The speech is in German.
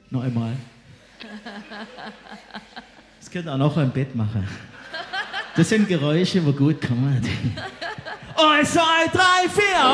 Noch einmal. Das könnt ihr auch noch im Bett machen. Das sind Geräusche, die gut kommen. 1, 2, 3, 4.